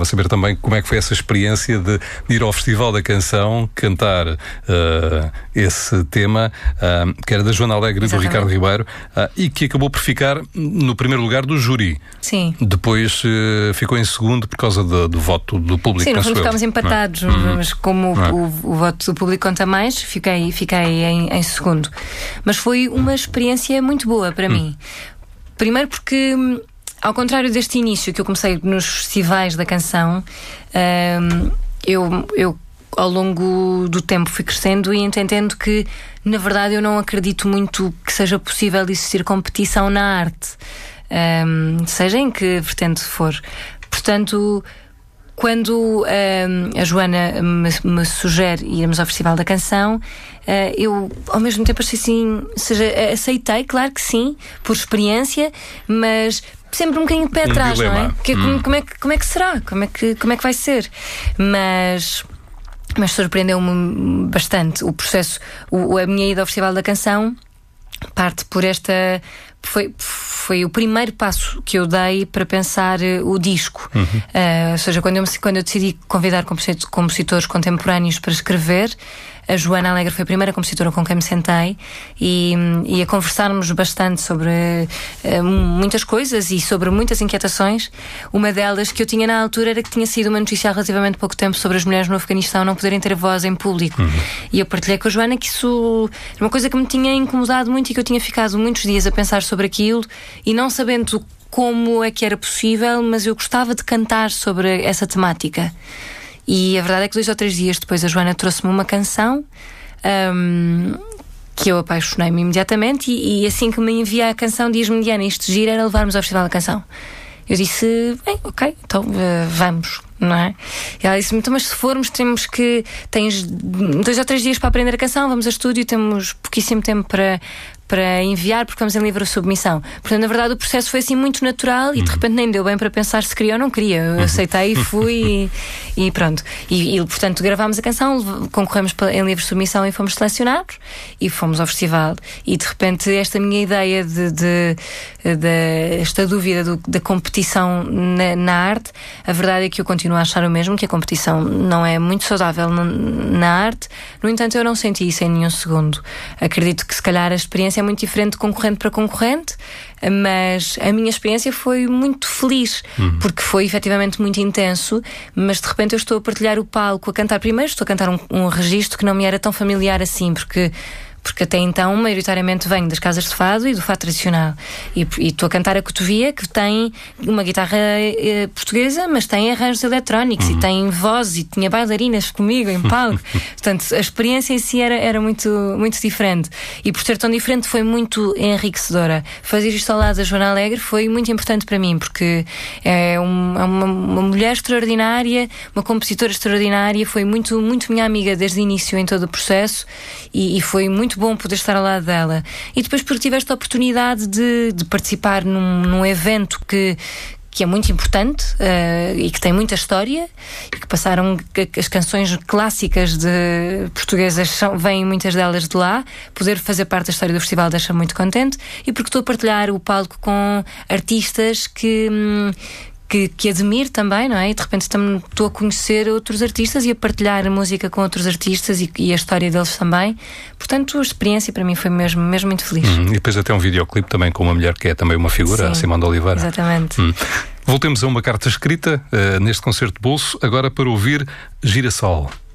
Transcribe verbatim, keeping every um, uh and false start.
Vou saber também como é que foi essa experiência de ir ao Festival da Canção, cantar uh, esse tema, uh, que era da Joana Alegre e do Ricardo Ribeiro, uh, e que acabou por ficar no primeiro lugar do júri. Sim. Depois uh, ficou em segundo por causa do, do voto do público. Sim, no fundo ficámos empatados, não. mas como não. o, o, o voto do público conta mais, fiquei, fiquei em, em segundo. Mas foi uma experiência muito boa para hum. mim. Primeiro porque, ao contrário deste início que eu comecei nos festivais da canção, um, eu, eu ao longo do tempo fui crescendo e entendendo que, na verdade, eu não acredito muito que seja possível existir competição na arte, um, seja em que vertente for. Portanto, quando um, a Joana me, me sugere irmos ao Festival da Canção, uh, eu ao mesmo tempo achei assim, seja, aceitei, claro que sim, por experiência, mas sempre um bocadinho de pé atrás, um não é? Porque, hum. como, como é que, como é que será? Como é que, como é que vai ser? Mas, mas surpreendeu-me bastante o processo. O, a minha ida ao Festival da Canção parte por esta... Foi, foi o primeiro passo que eu dei para pensar uh, o disco. Uhum. Uh, ou seja, quando eu, quando eu decidi convidar compositores contemporâneos para escrever, a Joana Alegre foi a primeira compositora com quem me sentei e, e a conversarmos bastante sobre uh, muitas coisas e sobre muitas inquietações. Uma delas que eu tinha na altura era que tinha sido uma notícia há relativamente pouco tempo sobre as mulheres no Afeganistão não poderem ter voz em público. Uhum. E eu partilhei com a Joana que isso era uma coisa que me tinha incomodado muito e que eu tinha ficado muitos dias a pensar sobre aquilo e não sabendo como é que era possível, mas eu gostava de cantar sobre essa temática. E a verdade é que dois ou três dias depois a Joana trouxe-me uma canção um, que eu apaixonei-me imediatamente e, e assim que me envia a canção diz-me: Diana, isto de gira era levarmos ao Festival da Canção. Eu disse: bem, ok, então uh, vamos, não é? E ela disse-me: então, mas se formos temos que... tens dois ou três dias para aprender a canção, vamos a estúdio, temos pouquíssimo tempo para... para enviar, porque vamos em livre submissão. Portanto, na verdade, o processo foi assim muito natural e de repente nem deu bem para pensar se queria ou não queria. Eu aceitei e fui e, e pronto. E, e, portanto, gravámos a canção, concorremos em livre submissão e fomos selecionados e fomos ao festival. E de repente, esta minha ideia de, de, de esta dúvida do, da competição na, na arte, a verdade é que eu continuo a achar o mesmo, que a competição não é muito saudável na, na arte. No entanto, eu não senti isso em nenhum segundo. Acredito que se calhar a experiência é muito diferente de concorrente para concorrente, mas a minha experiência foi muito feliz, uhum. porque foi efetivamente muito intenso, mas de repente eu estou a partilhar o palco, a cantar primeiro, estou a cantar um, um registro que não me era tão familiar assim, porque porque até então, maioritariamente, venho das casas de fado e do fado tradicional. E estou a cantar a cotovia, que tem uma guitarra eh, portuguesa, mas tem arranjos eletrónicos, uhum. e tem voz, e tinha bailarinas comigo em palco. Portanto, a experiência em si era, era muito, muito diferente. E por ser tão diferente, foi muito enriquecedora. Fazer isto ao lado da Joana Alegre foi muito importante para mim, porque é, um, é uma, uma mulher extraordinária, uma compositora extraordinária, foi muito, muito minha amiga desde o início em todo o processo, e, e foi muito bom poder estar ao lado dela. E depois porque tive esta oportunidade de, de participar num, num evento que, que é muito importante uh, e que tem muita história e que passaram as canções clássicas de portuguesas, são, vêm muitas delas de lá. Poder fazer parte da história do festival deixa-me muito contente, e porque estou a partilhar o palco com artistas que... Hum, Que, que admiro também, não é? E de repente estou a conhecer outros artistas e a partilhar a música com outros artistas e, e a história deles também. Portanto, a experiência para mim foi mesmo, mesmo muito feliz. Hum, e depois até um videoclipe também com uma mulher que é também uma figura, Sim, a Simone de Oliveira. Exatamente. Hum. Voltemos a uma carta escrita uh, neste concerto de bolso, agora para ouvir Girassol.